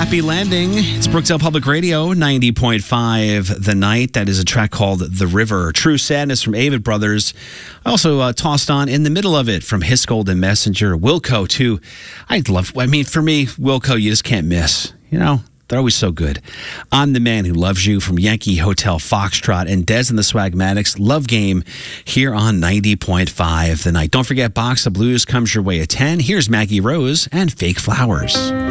Happy Landing. It's Brookdale Public Radio, 90.5 The Night. That is a track called The River. True Sadness from Avett Brothers. I also tossed on In the Middle of It from Hiscold and Messenger. Wilco, too. For me, Wilco, you just can't miss. You know, they're always so good. I'm the Man Who Loves You from Yankee Hotel Foxtrot, and Des and the Swagmatics, Love Game, here on 90.5 The Night. Don't forget, Box of Blues comes your way at 10. Here's Maggie Rose and Fake Flowers.